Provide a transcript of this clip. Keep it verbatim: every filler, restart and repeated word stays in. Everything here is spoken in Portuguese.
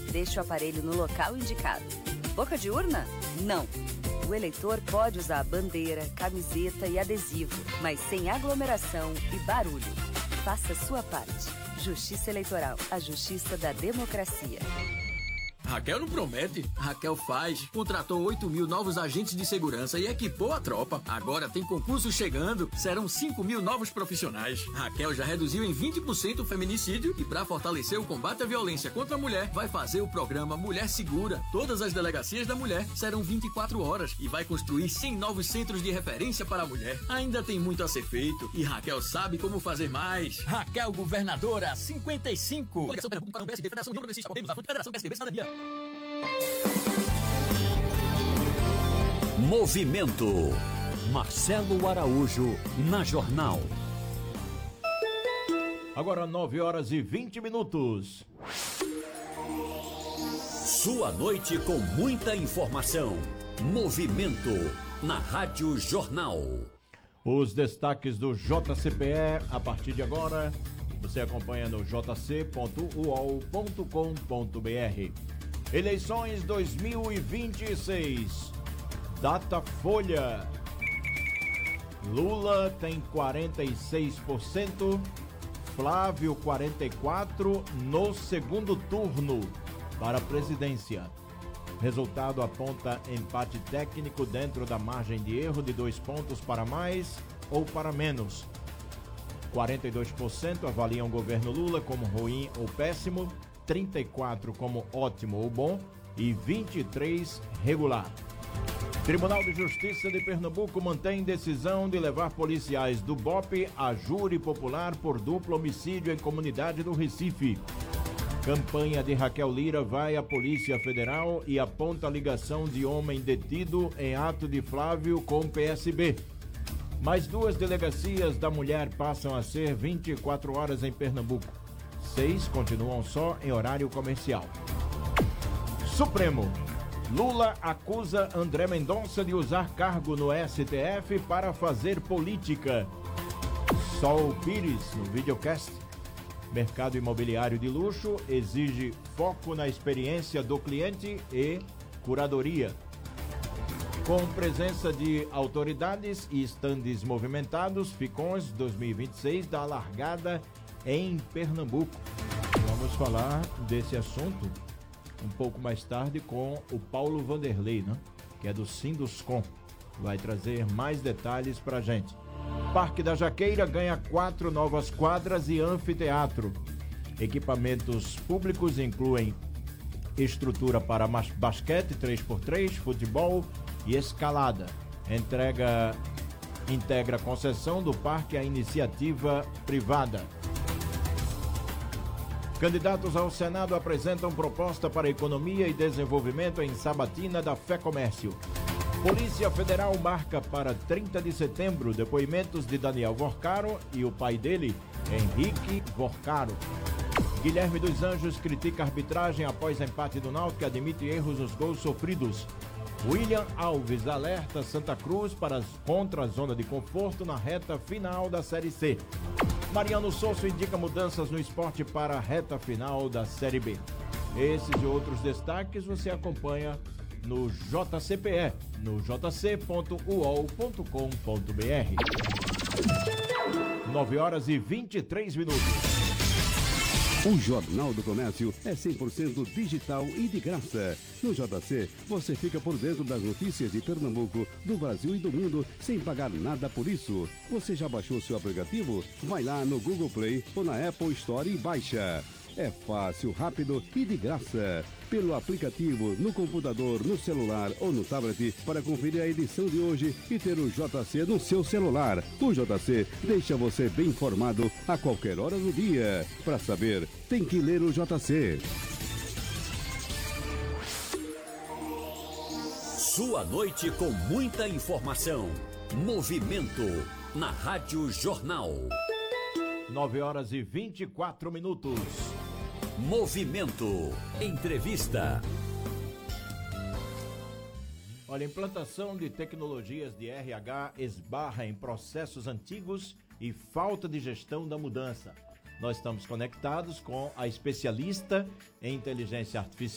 deixe o aparelho no local indicado. Boca de urna? Não. O eleitor pode usar bandeira, camiseta e adesivo, mas sem aglomeração e barulho. Faça sua parte. Justiça Eleitoral, a justiça da democracia. Raquel não promete, Raquel faz. Contratou oito mil novos agentes de segurança e equipou a tropa. Agora tem concurso chegando, serão cinco mil novos profissionais. Raquel já reduziu em vinte por cento o feminicídio e para fortalecer o combate à violência contra a mulher, vai fazer o programa Mulher Segura. Todas as delegacias da mulher serão vinte e quatro horas e vai construir cem novos centros de referência para a mulher. Ainda tem muito a ser feito e Raquel sabe como fazer mais. Raquel Governadora cinquenta e cinco. Coligação Pernambuco para o P S D, Federação de Progressistas, Podemos, a Federação P S D B, Cidadania. Movimento. Marcelo Araújo na Jornal. Agora nove horas e vinte minutos. Sua noite com muita informação. Movimento na Rádio Jornal. Os destaques do J C P E a partir de agora. Você acompanha no j c ponto u o l ponto com ponto b r. Eleições dois mil e vinte e seis. Datafolha. Lula tem quarenta e seis por cento, Flávio quarenta e quatro por cento no segundo turno para a presidência. Resultado aponta empate técnico dentro da margem de erro de dois pontos para mais ou para menos. quarenta e dois por cento avaliam o governo Lula como ruim ou péssimo, trinta e quatro por cento como ótimo ou bom e vinte e três por cento regular. Tribunal de Justiça de Pernambuco mantém decisão de levar policiais do B O P a júri popular por duplo homicídio em comunidade do Recife. Campanha de Raquel Lira vai à Polícia Federal e aponta a ligação de homem detido em ato de Flávio com P S B. Mais duas delegacias da mulher passam a ser vinte e quatro horas em Pernambuco. Seis continuam só em horário comercial. Supremo. Lula acusa André Mendonça de usar cargo no S T F para fazer política. Sol Pires, no videocast. Mercado imobiliário de luxo exige foco na experiência do cliente e curadoria. Com presença de autoridades e estandes movimentados, Ficons dois mil e vinte e seis dá largada em Pernambuco. Vamos falar desse assunto um pouco mais tarde com o Paulo Vanderlei, né? Que é do Sinduscom. Vai trazer mais detalhes pra gente. Parque da Jaqueira ganha quatro novas quadras e anfiteatro. Equipamentos públicos incluem estrutura para basquete três por três, futebol e escalada. Entrega, integra a concessão do parque à iniciativa privada. Candidatos ao Senado apresentam proposta para economia e desenvolvimento em sabatina da Fé Comércio. Polícia Federal marca para trinta de setembro depoimentos de Daniel Vorcaro e o pai dele, Henrique Vorcaro. Guilherme dos Anjos critica a arbitragem após empate do Náutico e admite erros nos gols sofridos. William Alves alerta Santa Cruz para contra a zona de conforto na reta final da Série C. Mariano Sosso indica mudanças no esporte para a reta final da Série B. Esses e outros destaques você acompanha no J C P E, no j c ponto u o l ponto com ponto b r. nove horas e vinte e três minutos. O Jornal do Comércio é cem por cento digital e de graça. No J C, você fica por dentro das notícias de Pernambuco, do Brasil e do mundo, sem pagar nada por isso. Você já baixou seu aplicativo? Vai lá no Google Play ou na Apple Store e baixa. É fácil, rápido e de graça. Pelo aplicativo, no computador, no celular ou no tablet, para conferir a edição de hoje e ter o J C no seu celular. O J C deixa você bem informado a qualquer hora do dia. Para saber, tem que ler o J C. Sua noite com muita informação. Movimento na Rádio Jornal. nove horas e vinte e quatro minutos. Movimento. Entrevista. Olha, implantação de tecnologias de R H esbarra em processos antigos e falta de gestão da mudança. Nós estamos conectados com a especialista em inteligência artificial